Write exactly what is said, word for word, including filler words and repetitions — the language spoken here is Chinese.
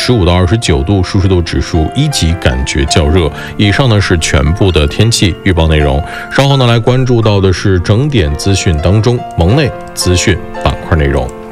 十五到二十九度，舒适度指数一级，感觉较热。以上呢是全部的天气预报内容。稍后呢来关注到的是整点资讯当中盟内资讯板块内容。